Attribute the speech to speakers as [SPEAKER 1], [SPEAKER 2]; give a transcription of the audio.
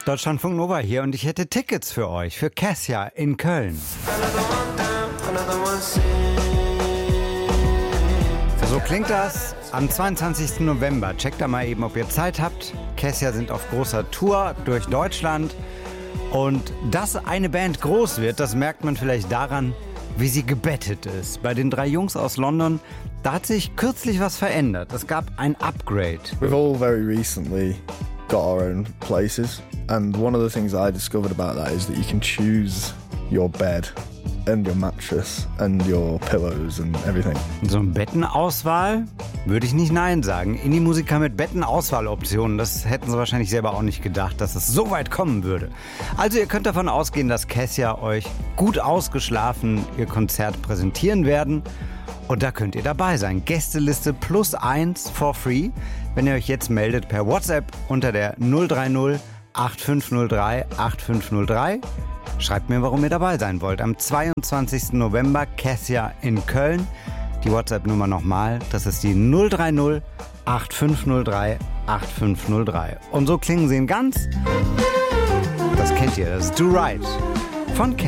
[SPEAKER 1] Deutschlandfunk Nova hier und ich hätte Tickets für euch, für Kessia in Köln. So klingt das am 22. November. Checkt da mal eben, ob ihr Zeit habt. Kessia sind auf großer Tour durch Deutschland. Und dass eine Band groß wird, das merkt man vielleicht daran, wie sie gebettet ist. Bei den 3 Jungs aus London, da hat sich kürzlich was verändert. Es gab ein Upgrade.
[SPEAKER 2] We've all very recently got our own places. And one of the things I discovered about that is that you can choose your bed and your mattress and your pillows and everything.
[SPEAKER 1] So eine Bettenauswahl würde ich nicht nein sagen. Indie-Musiker mit Bettenauswahloptionen, das hätten sie wahrscheinlich selber auch nicht gedacht, dass es so weit kommen würde. Also ihr könnt davon ausgehen, dass Kessia euch gut ausgeschlafen ihr Konzert präsentieren werden. Und da könnt ihr dabei sein. Gästeliste +1 for free, wenn ihr euch jetzt meldet per WhatsApp unter der 030 8503 8503. Schreibt mir, warum ihr dabei sein wollt. Am 22. November Kessia in Köln. Die WhatsApp-Nummer nochmal, das ist die 030 8503 8503. Und so klingen sie in ganz. Das kennt ihr, das ist Do Right von Kessia.